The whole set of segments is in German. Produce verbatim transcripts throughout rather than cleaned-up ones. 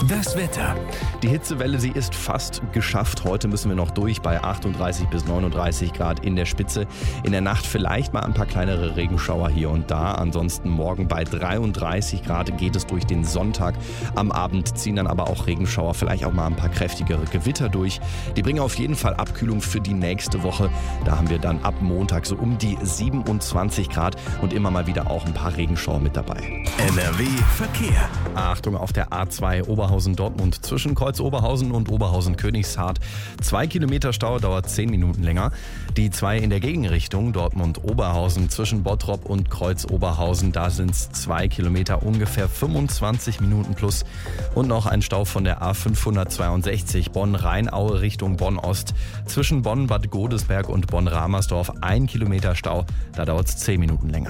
Das Wetter. Die Hitzewelle, sie ist fast geschafft. Heute müssen wir noch durch bei achtunddreißig bis neununddreißig Grad in der Spitze. In der Nacht vielleicht mal ein paar kleinere Regenschauer hier und da. Ansonsten morgen bei dreiunddreißig Grad geht es durch den Sonntag. Am Abend ziehen dann aber auch Regenschauer, vielleicht auch mal ein paar kräftigere Gewitter durch. Die bringen auf jeden Fall Abkühlung für die nächste Woche. Da haben wir dann ab Montag so um die siebenundzwanzig Grad und immer mal wieder auch ein paar Regenschauer mit dabei. N R W Verkehr. Achtung auf der A zwei Oberhausen-Dortmund zwischen Kreuz Oberhausen und Oberhausen-Königshardt. Zwei Kilometer Stau, dauert zehn Minuten länger. Die zwei in der Gegenrichtung Dortmund-Oberhausen zwischen Bottrop und Kreuz Oberhausen. Da sind es zwei Kilometer, ungefähr fünfundzwanzig Minuten plus. Und noch ein Stau von der A fünfhundertzweiundsechzig Bonn-Rheinaue Richtung Bonn-Ost. Zwischen Bonn-Bad Godesberg und Bonn-Ramersdorf ein Kilometer Stau. Da dauert es zehn Minuten länger.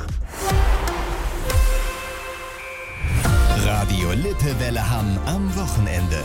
Radio Lippewelle Hamm am Wochenende.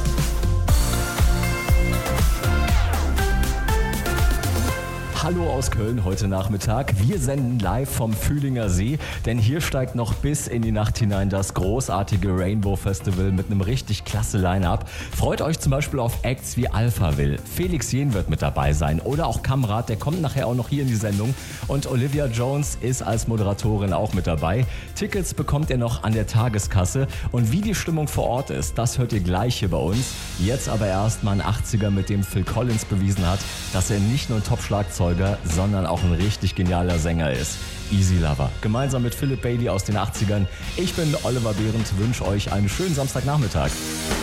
Hallo aus Köln heute Nachmittag. Wir senden live vom Fühlinger See, denn hier steigt noch bis in die Nacht hinein das großartige Rainbow Festival mit einem richtig klasse Line-Up. Freut euch zum Beispiel auf Acts wie Alpha Will. Felix Jähn wird mit dabei sein oder auch Kamrat, der kommt nachher auch noch hier in die Sendung. Und Olivia Jones ist als Moderatorin auch mit dabei. Tickets bekommt ihr noch an der Tageskasse. Und wie die Stimmung vor Ort ist, das hört ihr gleich hier bei uns. Jetzt aber erstmal ein achtziger, mit dem Phil Collins bewiesen hat, dass er nicht nur ein Top-Schlagzeuger, sondern auch ein richtig genialer Sänger ist. Easy Lover. Gemeinsam mit Philip Bailey aus den achtzigern. Ich bin Oliver Behrendt, wünsche euch einen schönen Samstagnachmittag.